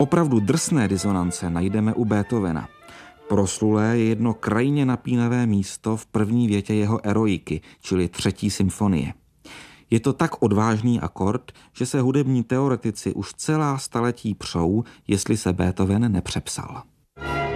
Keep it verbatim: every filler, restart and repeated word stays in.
Opravdu drsné disonance najdeme u Beethovena. Proslulé je jedno krajně napínavé místo v první větě jeho Eroiky, čili třetí symfonie. Je to tak odvážný akord, že se hudební teoretici už celá staletí přou, jestli se Beethoven nepřepsal.